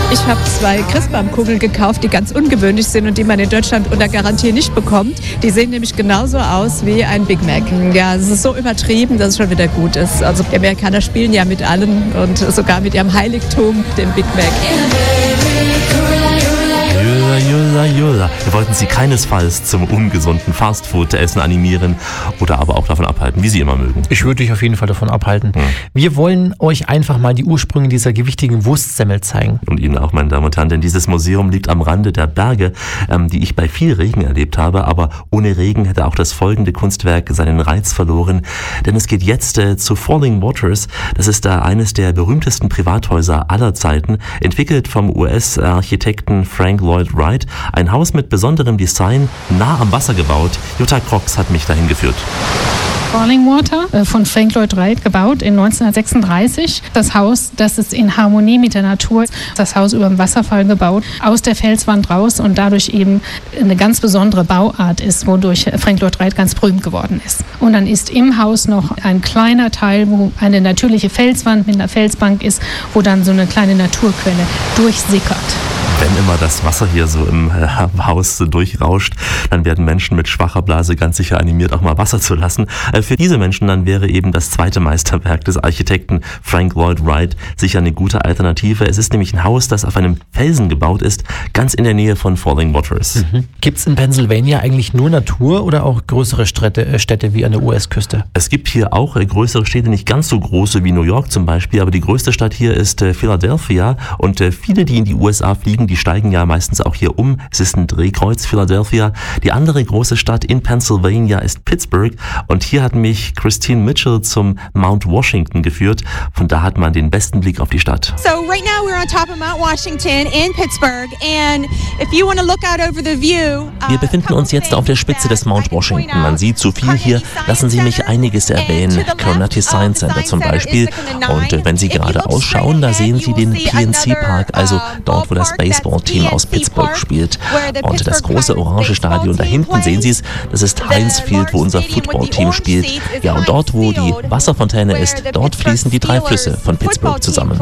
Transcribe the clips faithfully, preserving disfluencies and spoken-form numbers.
Ich habe zwei Christbaumkugeln gekauft, die ganz ungewöhnlich sind und die man in Deutschland unter Garantie nicht bekommt. Die sehen nämlich genauso aus wie ein Big Mac. Ja, es ist so übertrieben, dass es schon wieder gut ist. Also die Amerikaner spielen ja mit allen und sogar mit ihrem Heiligtum, dem Big Mac. Jula, jula. Wir wollten Sie keinesfalls zum ungesunden Fastfood-Essen animieren oder aber auch davon abhalten, wie Sie immer mögen. Ich würde dich auf jeden Fall davon abhalten. Hm. Wir wollen euch einfach mal die Ursprünge dieser gewichtigen Wurstsemmel zeigen. Und Ihnen auch, meine Damen und Herren, denn dieses Museum liegt am Rande der Berge, ähm, die ich bei viel Regen erlebt habe, aber ohne Regen hätte auch das folgende Kunstwerk seinen Reiz verloren, denn es geht jetzt äh, zu Falling Waters. Das ist da eines der berühmtesten Privathäuser aller Zeiten, entwickelt vom U S-Architekten Frank Lloyd Wright. Ein Haus mit besonderem Design, nah am Wasser gebaut. Jutta Crox hat mich dahin geführt. Falling Water von Frank Lloyd Wright gebaut in neunzehnhundertsechsunddreißig. Das Haus, das ist in Harmonie mit der Natur. Das Haus über dem Wasserfall gebaut, aus der Felswand raus und dadurch eben eine ganz besondere Bauart ist, wodurch Frank Lloyd Wright ganz berühmt geworden ist. Und dann ist im Haus noch ein kleiner Teil, wo eine natürliche Felswand mit einer Felsbank ist, wo dann so eine kleine Naturquelle durchsickert. Wenn immer das Wasser hier so im äh, Haus durchrauscht, dann werden Menschen mit schwacher Blase ganz sicher animiert, auch mal Wasser zu lassen. Äh, für diese Menschen dann wäre eben das zweite Meisterwerk des Architekten Frank Lloyd Wright sicher eine gute Alternative. Es ist nämlich ein Haus, das auf einem Felsen gebaut ist, ganz in der Nähe von Falling Waters. Mhm. Gibt es in Pennsylvania eigentlich nur Natur oder auch größere Städte, äh, Städte wie an der U S-Küste? Es gibt hier auch äh, größere Städte, nicht ganz so große wie New York zum Beispiel, aber die größte Stadt hier ist äh, Philadelphia und äh, viele, die in die U S A fliegen, die steigen ja meistens auch hier um. Es ist ein Drehkreuz, Philadelphia. Die andere große Stadt in Pennsylvania ist Pittsburgh. Und hier hat mich Christine Mitchell zum Mount Washington geführt. Von da hat man den besten Blick auf die Stadt. So right now we're on top of Mount Washington in Pittsburgh. And if you want to look out over the view, uh, wir befinden uns jetzt auf der Spitze des Mount Washington. Man sieht so viel hier. Lassen Sie mich einiges erwähnen. Carnegie Science Center zum Beispiel. Und wenn Sie gerade ausschauen, da sehen Sie den P N C Park, also dort, wo das Baseballteam aus Pittsburgh spielt. Und das große orange Stadion da hinten, sehen Sie es, das ist Heinz Field, wo unser Footballteam spielt. Ja, und dort, wo die Wasserfontäne ist, dort fließen die drei Flüsse von Pittsburgh zusammen.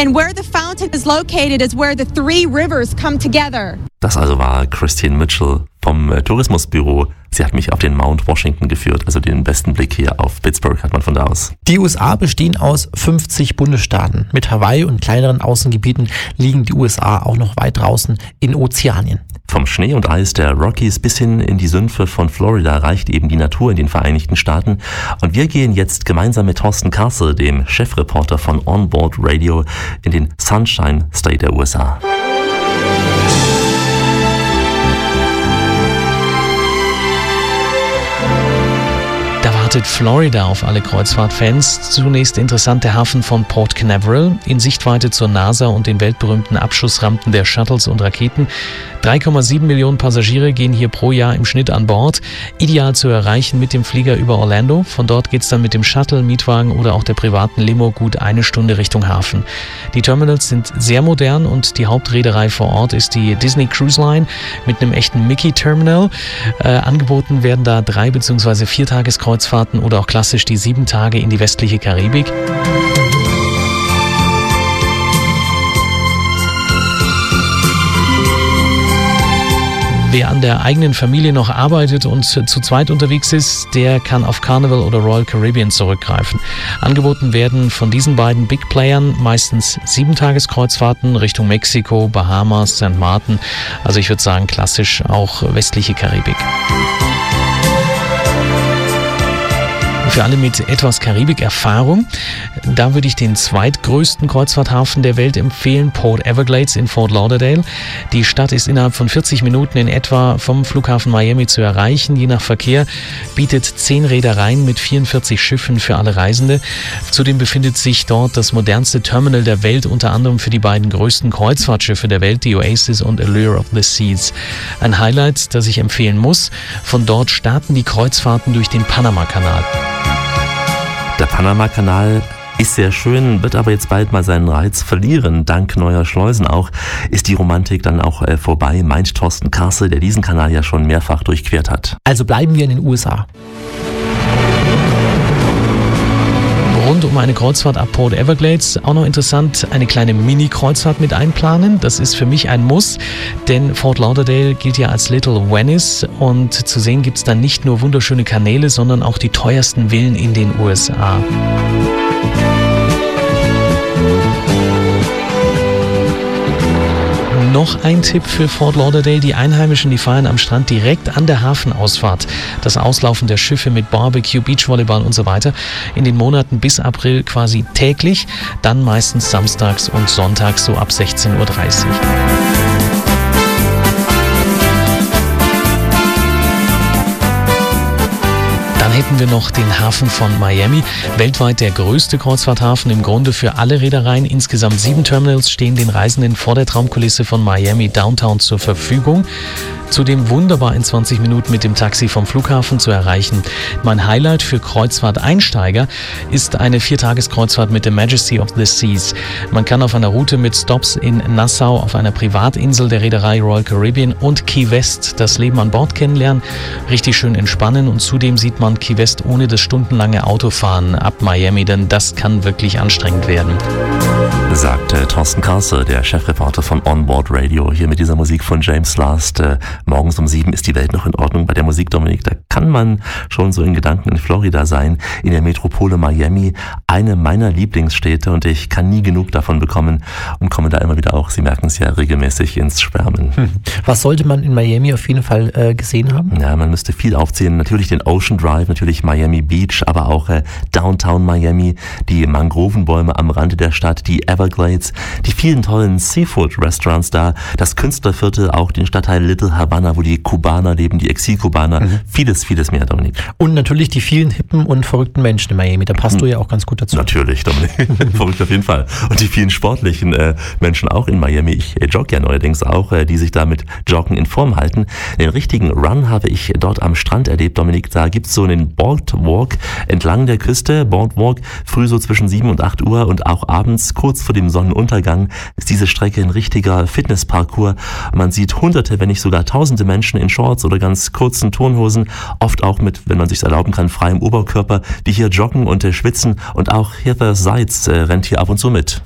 Das also war Christine Mitchell vom äh, Tourismusbüro. Sie hat mich auf den Mount Washington geführt, also den besten Blick hier auf Pittsburgh hat man von da aus. Die U S A bestehen aus fünfzig Bundesstaaten. Mit Hawaii und kleineren Außengebieten liegen die U S A auch noch weit draußen in Ozeanien. Vom Schnee und Eis der Rockies bis hin in die Sümpfe von Florida reicht eben die Natur in den Vereinigten Staaten. Und wir gehen jetzt gemeinsam mit Thorsten Castle, dem Chefreporter von Onboard Radio, in den Sunshine State der U S A. Florida auf alle Kreuzfahrtfans. Zunächst interessant der Hafen von Port Canaveral, in Sichtweite zur NASA und den weltberühmten Abschussrampen der Shuttles und Raketen. drei Komma sieben Millionen Passagiere gehen hier pro Jahr im Schnitt an Bord. Ideal zu erreichen mit dem Flieger über Orlando. Von dort geht's dann mit dem Shuttle, Mietwagen oder auch der privaten Limo gut eine Stunde Richtung Hafen. Die Terminals sind sehr modern und die Hauptreederei vor Ort ist die Disney Cruise Line mit einem echten Mickey-Terminal. Äh, angeboten werden da drei bzw. vier Tageskreuzfahrten oder auch klassisch die sieben Tage in die westliche Karibik. Wer an der eigenen Familie noch arbeitet und zu zweit unterwegs ist, der kann auf Carnival oder Royal Caribbean zurückgreifen. Angeboten werden von diesen beiden Big Playern meistens sieben Tageskreuzfahrten Richtung Mexiko, Bahamas, Sankt Martin. Also ich würde sagen klassisch auch westliche Karibik. Für alle mit etwas Karibik-Erfahrung, da würde ich den zweitgrößten Kreuzfahrthafen der Welt empfehlen, Port Everglades in Fort Lauderdale. Die Stadt ist innerhalb von vierzig Minuten in etwa vom Flughafen Miami zu erreichen. Je nach Verkehr bietet zehn Reedereien mit vierundvierzig Schiffen für alle Reisende. Zudem befindet sich dort das modernste Terminal der Welt, unter anderem für die beiden größten Kreuzfahrtschiffe der Welt, die Oasis und Allure of the Seas. Ein Highlight, das ich empfehlen muss. Von dort starten die Kreuzfahrten durch den Panama-Kanal. Der Panama-Kanal ist sehr schön, wird aber jetzt bald mal seinen Reiz verlieren. Dank neuer Schleusen auch ist die Romantik dann auch äh, vorbei, meint Thorsten Castle, der diesen Kanal ja schon mehrfach durchquert hat. Also bleiben wir in den U S A. rund um eine Kreuzfahrt ab Port Everglades. Auch noch interessant, eine kleine Mini-Kreuzfahrt mit einplanen. Das ist für mich ein Muss, denn Fort Lauderdale gilt ja als Little Venice und zu sehen gibt es dann nicht nur wunderschöne Kanäle, sondern auch die teuersten Villen in den U S A. Noch ein Tipp für Fort Lauderdale. Die Einheimischen, die feiern am Strand direkt an der Hafenausfahrt das Auslaufen der Schiffe mit Barbecue, Beachvolleyball und so weiter. In den Monaten bis April quasi täglich, dann meistens samstags und sonntags so ab sechzehn Uhr dreißig. Dann hätten wir noch den Hafen von Miami, weltweit der größte Kreuzfahrthafen, im Grunde für alle Reedereien. Insgesamt sieben Terminals stehen den Reisenden vor der Traumkulisse von Miami Downtown zur Verfügung. Zudem wunderbar in zwanzig Minuten mit dem Taxi vom Flughafen zu erreichen. Mein Highlight für Kreuzfahrt-Einsteiger ist eine Viertageskreuzfahrt mit der Majesty of the Seas. Man kann auf einer Route mit Stops in Nassau, auf einer Privatinsel der Reederei Royal Caribbean und Key West das Leben an Bord kennenlernen, richtig schön entspannen und zudem sieht man Key West ohne das stundenlange Autofahren ab Miami, denn das kann wirklich anstrengend werden. Sagte Thorsten Karse, der Chefreporter von Onboard Radio, hier mit dieser Musik von James Last. Äh, morgens um sieben ist die Welt noch in Ordnung bei der Musik, Dominik. Da kann man schon so in Gedanken in Florida sein, in der Metropole Miami, eine meiner Lieblingsstädte, und ich kann nie genug davon bekommen und komme da immer wieder auch, Sie merken es ja, regelmäßig ins Schwärmen. Hm. Was sollte man in Miami auf jeden Fall äh, gesehen haben? Ja, man müsste viel aufzählen. Natürlich den Ocean Drive, natürlich Miami Beach, aber auch äh, Downtown Miami, die Mangrovenbäume am Rande der Stadt, die Everglades, die vielen tollen Seafood-Restaurants da, das Künstlerviertel, auch den Stadtteil Little Havana, wo die Kubaner leben, die Exil-Kubaner, mhm. vieles, vieles mehr, Dominik. Und natürlich die vielen hippen und verrückten Menschen in Miami, da passt mhm. du ja auch ganz gut dazu. Natürlich, Dominik, verrückt auf jeden Fall. Und die vielen sportlichen äh, Menschen auch in Miami, ich äh, jogge ja neuerdings auch, äh, die sich da mit Joggen in Form halten. Den richtigen Run habe ich dort am Strand erlebt, Dominik, da gibt's so einen Boardwalk entlang der Küste, Boardwalk, früh so zwischen sieben und acht Uhr und auch abends, kurz vor dem Sonnenuntergang, ist diese Strecke ein richtiger Fitnessparcours. Man sieht hunderte, wenn nicht sogar tausende Menschen in Shorts oder ganz kurzen Turnhosen, oft auch mit, wenn man sich's erlauben kann, freiem Oberkörper, die hier joggen und äh, schwitzen, und auch Heather Seitz äh, rennt hier ab und zu mit.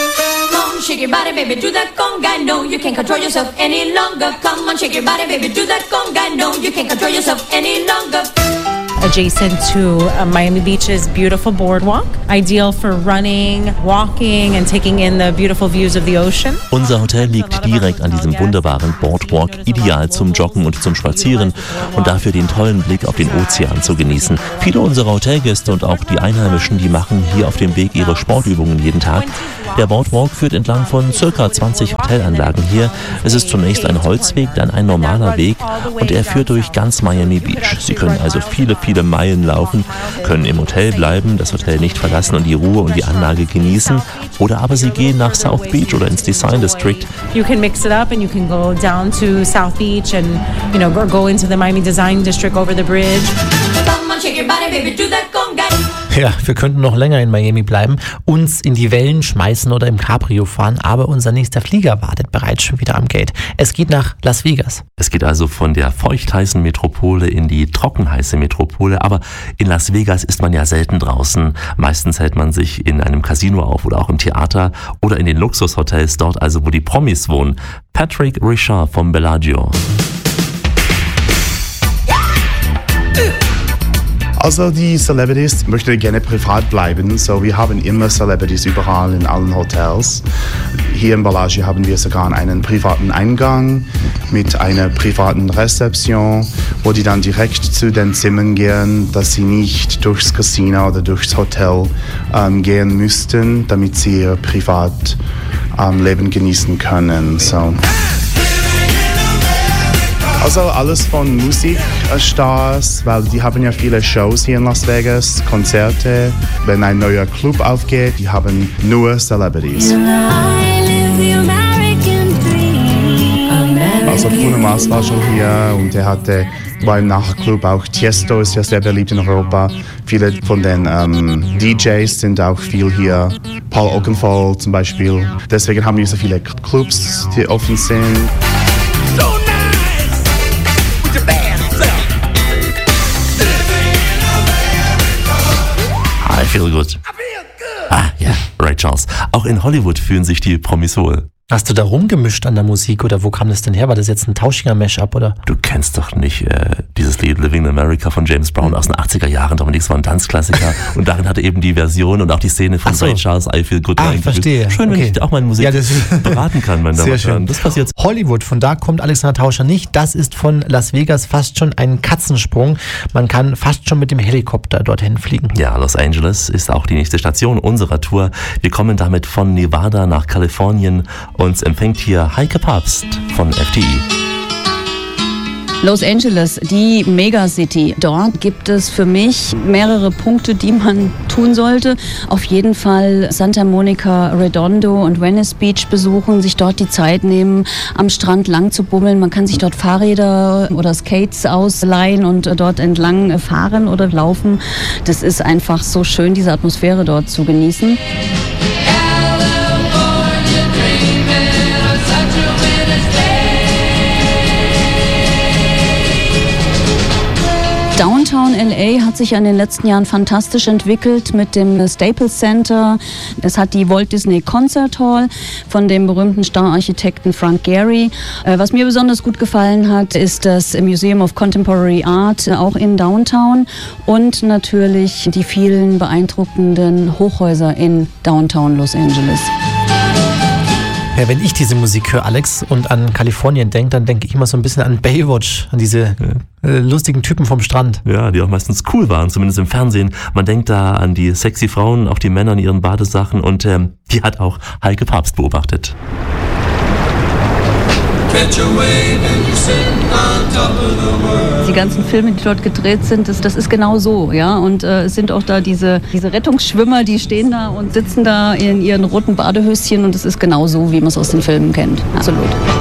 Shake your body, baby, do that conga. No, you can't control yourself any longer. Come on, shake your body, baby, do that conga. No, you can't control yourself any longer. Adjacent to uh, Miami Beach's beautiful boardwalk, ideal for running, walking and taking in the beautiful views of the ocean. Unser Hotel liegt direkt an diesem wunderbaren Boardwalk, ideal zum Joggen und zum Spazieren und dafür den tollen Blick auf den Ozean zu genießen. Viele unserer Hotelgäste und auch die Einheimischen, die machen hier auf dem Weg ihre Sportübungen jeden Tag. Der Boardwalk führt entlang von ca. zwanzig Hotelanlagen hier. Es ist zunächst ein Holzweg, dann ein normaler Weg und er führt durch ganz Miami Beach. Sie können also viele, viele Meilen laufen, können im Hotel bleiben, das Hotel nicht verlassen und die Ruhe und die Anlage genießen. Oder aber Sie gehen nach South Beach oder ins Design District. You can mix it up and you can go down to South Beach and, you know, go into the Miami Design District over the bridge. Come on, shake your body, baby, do that conga. Ja, wir könnten noch länger in Miami bleiben, uns in die Wellen schmeißen oder im Cabrio fahren, aber unser nächster Flieger wartet bereits schon wieder am Gate. Es geht nach Las Vegas. Es geht also von der feuchtheißen Metropole in die trockenheiße Metropole, aber in Las Vegas ist man ja selten draußen. Meistens hält man sich in einem Casino auf oder auch im Theater oder in den Luxushotels, dort also, wo die Promis wohnen. Patrick Richard vom Bellagio. Also die Celebrities möchten gerne privat bleiben, so wir haben immer Celebrities überall in allen Hotels. Hier im Bellagio haben wir sogar einen privaten Eingang mit einer privaten Rezeption, wo die dann direkt zu den Zimmern gehen, dass sie nicht durchs Casino oder durchs Hotel ähm, gehen müssten, damit sie ihr Privatleben ähm, genießen können. So. Also alles von Musikstars, weil die haben ja viele Shows hier in Las Vegas, Konzerte. Wenn ein neuer Club aufgeht, die haben nur Celebrities. Also Bruno Mars war schon hier und er hatte beim Nachtclub auch Tiesto, ist ja sehr beliebt in Europa. Viele von den ähm, D Js sind auch viel hier. Paul Oakenfold zum Beispiel. Deswegen haben wir so viele Clubs, die offen sind. I feel good. Ah, ja, Ray Charles. Auch in Hollywood fühlen sich die Promis wohl. Hast du da rumgemischt an der Musik oder wo kam das denn her? War das jetzt ein tauschiger Mash-up oder? Du kennst doch nicht äh, dieses Lied Living in America von James Brown aus den achtziger Jahren, Dominik, das war ein Tanzklassiker und darin hatte eben die Version und auch die Szene von so. Ray Charles, I Feel Good. Ah, ich verstehe. Schön, wenn okay. ich auch meine Musik ja, beraten kann, meine Damen und Herren. Das passiert. Hollywood, von da kommt Alexander Tauscher nicht. Das ist von Las Vegas fast schon ein Katzensprung. Man kann fast schon mit dem Helikopter dorthin fliegen. Ja, Los Angeles ist auch die nächste Station unserer Tour. Wir kommen damit von Nevada nach Kalifornien. Uns empfängt hier Heike Papst von F T I. Los Angeles, die Megacity. Dort gibt es für mich mehrere Punkte, die man tun sollte. Auf jeden Fall Santa Monica, Redondo und Venice Beach besuchen, sich dort die Zeit nehmen, am Strand lang zu bummeln. Man kann sich dort Fahrräder oder Skates ausleihen und dort entlang fahren oder laufen. Das ist einfach so schön, diese Atmosphäre dort zu genießen. Downtown L A hat sich in den letzten Jahren fantastisch entwickelt mit dem Staples Center. Es hat die Walt Disney Concert Hall von dem berühmten Stararchitekten Frank Gehry. Was mir besonders gut gefallen hat, ist das Museum of Contemporary Art, auch in Downtown. Und natürlich die vielen beeindruckenden Hochhäuser in Downtown Los Angeles. Ja, wenn ich diese Musik höre, Alex, und an Kalifornien denke, dann denke ich immer so ein bisschen an Baywatch, an diese ja. äh, lustigen Typen vom Strand. Ja, die auch meistens cool waren, zumindest im Fernsehen. Man denkt da an die sexy Frauen, auch die Männer in ihren Badesachen und ähm, die hat auch Heike Papst beobachtet. Die ganzen Filme, die dort gedreht sind, das, das ist genau so, ja. Und äh, es sind auch da diese, diese Rettungsschwimmer, die stehen da und sitzen da in ihren roten Badehöschen und es ist genau so, wie man es aus den Filmen kennt. Absolut.